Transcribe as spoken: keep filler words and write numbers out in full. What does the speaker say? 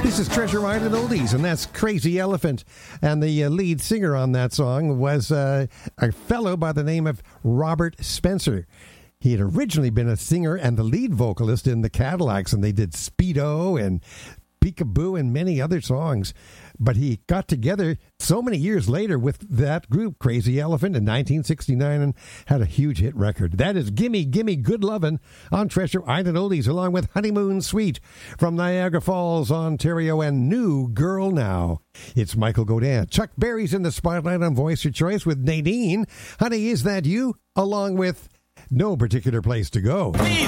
This is Treasure Island Oldies, and that's Crazy Elephant. And the uh, lead singer on that song was uh, a fellow by the name of Robert Spencer. He had originally been a singer and the lead vocalist in the Cadillacs, and they did Speedo and Peekaboo and many other songs. But he got together so many years later with that group, Crazy Elephant, in nineteen sixty-nine and had a huge hit record. That is Gimme, Gimme Good Lovin' on Treasure Island Oldies, along with Honeymoon Suite from Niagara Falls, Ontario, and New Girl Now. It's Michael Godin. Chuck Berry's in the spotlight on Voice Your Choice with Nadine. Honey, Is That You? Along with No Particular Place to Go. Leave